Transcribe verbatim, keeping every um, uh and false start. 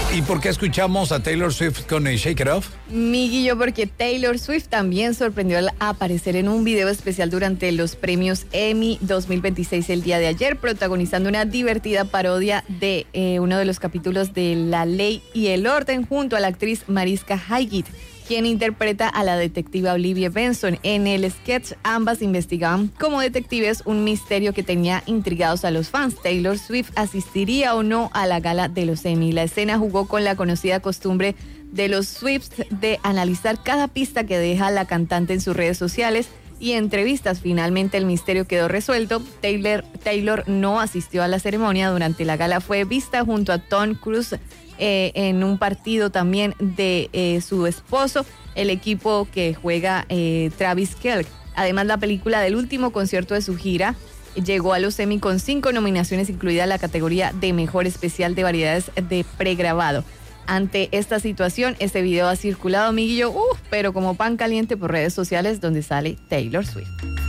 ¿Y por qué escuchamos a Taylor Swift con el Shake It Off? Miguillo, porque Taylor Swift también sorprendió al aparecer en un video especial durante los premios Emmy dos mil veintiséis el día de ayer, protagonizando una divertida parodia de eh, uno de los capítulos de La Ley y el Orden junto a la actriz Mariska Hargitay, quien interpreta a la detectiva Olivia Benson. En el sketch, ambas investigaban como detectives un misterio que tenía intrigados a los fans. Taylor Swift asistiría o no a la gala de los Emmy. La escena jugó con la conocida costumbre de los Swifts de analizar cada pista que deja la cantante en sus redes sociales y entrevistas. Finalmente el misterio quedó resuelto. Taylor, Taylor no asistió a la ceremonia. Durante la gala fue vista junto a Tom Cruise eh, en un partido también de eh, su esposo, el equipo que juega eh, Travis Kelce. Además, la película del último concierto de su gira llegó a los Emmy con cinco nominaciones, incluida la categoría de Mejor Especial de Variedades de Pregrabado. Ante esta situación, este video ha circulado, amiguillo, uh, pero como pan caliente por redes sociales donde sale Taylor Swift.